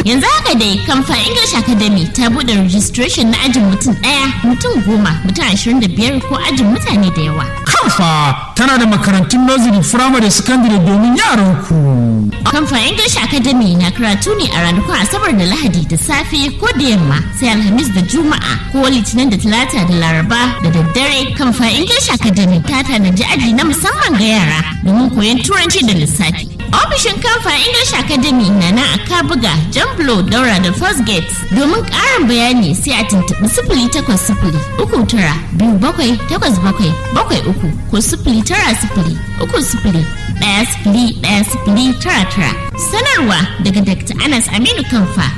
Yanzu haka dai Kamfa English Academy ta buɗe registration na ajin mutum 1, mutum 10, mutum 25 ko ajin mutane da yawa. Kamfa tana da makarantun nursery, primary, secondary domin yaran ku. Kamfa English Academy na karatu ne a ranakun Asabar da Lahadi da safe ko da yamma, sai Alhamis da Juma'a ko Litinin da Talata da Laraba da daddare. Kamfa English Academy ta tanaji aji na musamman ga yara domin koyon Turanci da lissafi. Ofishin Kamfa English Academy na nan a Kabuga, Jamblo, Daura da First Gate. Domin ƙarin bayani sai a tuntuɓi 0800-3787-73 ko 0900-30-10-09. Sanarwa daga Dr. Anas Aminu Kamfa.